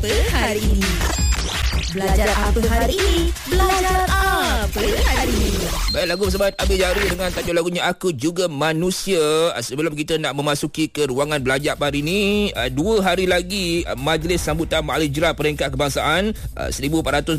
apa hari ini? Belajar apa hari ini? Belajar apa hari ini? Baik, lagu bersama Abi Jari dengan tajuk lagunya Aku Juga Manusia. Sebelum kita nak memasuki ke ruangan belajar hari ini, 2 hari lagi Majlis Sambutan Ma'al Hijrah Peringkat Kebangsaan 1448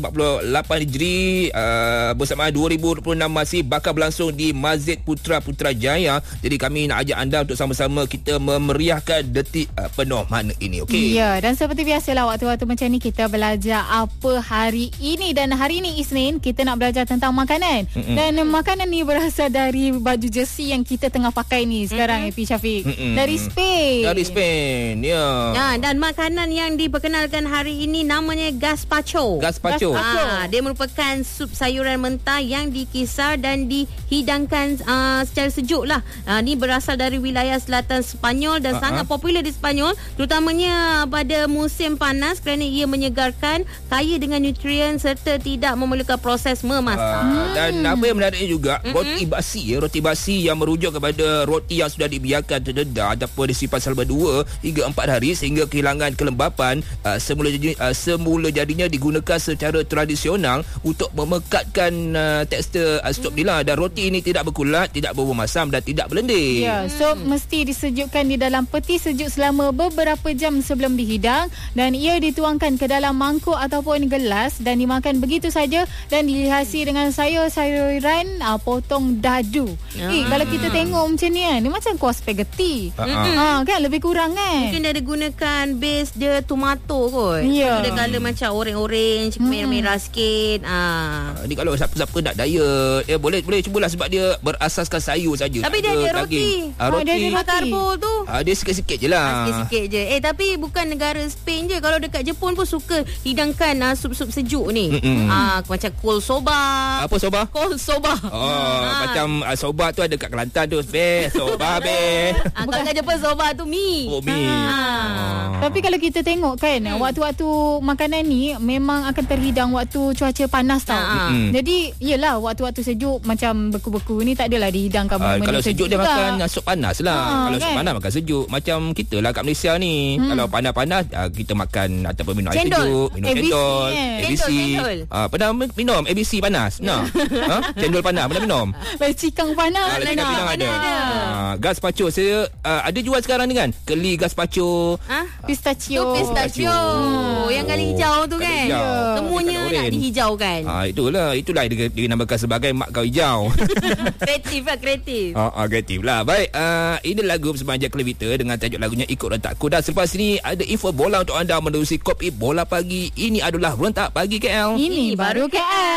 Hijri bersama 2026 masih bakal berlangsung di Masjid Putra Putrajaya. Jadi kami nak ajak anda untuk sama-sama kita memeriahkan detik penuh makna ini. Okey. Ya, dan seperti biasalah waktu-waktu macam ni kita belajar apa hari ini. Dan hari ini Isnin kita nak belajar tentang makanan. Dan makanan ni berasal dari baju jersey yang kita tengah pakai ni sekarang, Epi Syafiq. Dari Spain. Dari Spain, ya. Dan makanan yang diperkenalkan hari ini namanya gazpacho. Gazpacho. Dia merupakan sup sayuran mentah yang dikisar dan dihidangkan secara sejuk lah. Ni berasal dari wilayah selatan Sepanyol dan sangat popular di Sepanyol, terutamanya pada musim panas kerana ia menyegarkan, kaya dengan nutrien serta tidak memerlukan proses memasak. Dan apa yang menarik juga, roti basi yang merujuk kepada roti yang sudah dibiarkan terdedah ataupun disimpan selama 2 hingga 4 hari sehingga kehilangan kelembapan. Semula jadinya digunakan secara tradisional untuk memekatkan tekstur sup ni lah. Dan roti ini tidak berkulat, tidak berbau masam dan tidak berlendir. Ya, sup mesti disejukkan di dalam peti sejuk selama beberapa jam sebelum dihidang, dan ia dituangkan ke dalam mangkuk ataupun gelas dan dimakan begitu saja dan dihiasi dengan sayur-sayuran potong dadu. Kalau kita tengok macam ni kan, dia macam kuah spaghetti. Kan lebih kurang kan. Mungkin dia ada gunakan base dia tomato kot. Ya. Dia color macam orange, merah-merah sikit. Ni kalau siapa-siapa nak diet, boleh cubalah sebab dia berasaskan sayur saja. Tapi dia ada roti. Roti Dia ada karbo tu. dia sikit-sikit je lah. Sikit-sikit je. Tapi bukan negara Spain je. Kalau dekat Jepun pun suka hidangkan sup-sup sejuk ni. Macam kol soba. Apa soba? Kol soba. Macam soba tu ada kat Kelantan tu. Soba Kalau kat Jepun soba tu mi. Oh, mi. Tapi kalau kita tengok kan, waktu-waktu makanan ni memang akan terhidang waktu cuaca panas tau. Jadi yelah, waktu-waktu sejuk macam beku-beku ni tak adalah dihidangkan kalau sejuk dia juga. makan sup panas lah. Kalau kan? sup panas makan sejuk. Macam kita lah kat Malaysia ni. Kalau panas-panas kita makan ataupun minum air sejuk, minum ABC, cendol, ABC. Cendol. Pernah minum ABC panas? Nah. Cendol panas pernah minum? Cikang panas. Cikang panas ada. Gazpacho saya ada jual sekarang ni kan. Keli gazpacho. Pistachio. Yang kali hijau tu kan. Semuanya nak dihijaukan. Itulah dia dinamakan sebagai mak kau hijau. Kreatif lah, kreatif. Kreatif lah. Baik, ini lagu bersama Jack Levita dengan tajuk lagunya Ikut Rentakku. Dan selepas ini ada info bola untuk anda menerusi Kopi Bola Pagi. Ini adalah Rentak Pagi KL. Ini baru KL.